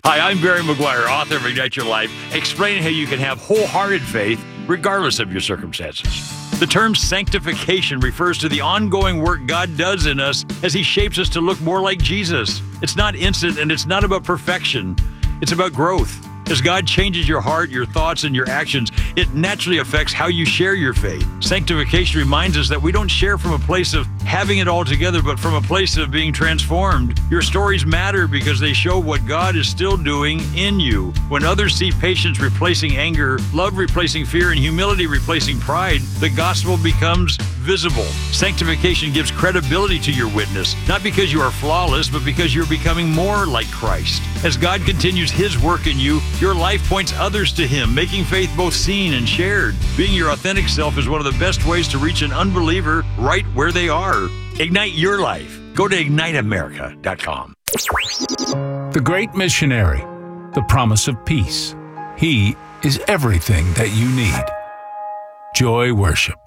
Hi, I'm Barry McGuire, author of Ignite Your Life, explaining how you can have wholehearted faith regardless of your circumstances. The term sanctification refers to the ongoing work God does in us as He shapes us to look more like Jesus. It's not instant and it's not about perfection. It's about growth. As God changes your heart, your thoughts, and your actions, it naturally affects how you share your faith. Sanctification reminds us that we don't share from a place of having it all together, but from a place of being transformed. Your stories matter because they show what God is still doing in you. When others see patience replacing anger, love replacing fear, and humility replacing pride, the gospel becomes visible. Sanctification gives credibility to your witness, not because you are flawless, but because you're becoming more like Christ. As God continues His work in you, your life points others to Him, making faith both seen and shared. Being your authentic self is one of the best ways to reach an unbeliever right where they are. Ignite your life. Go to IgniteAmerica.com. The Great Missionary, the promise of peace. He is everything that you need. Joy Worship.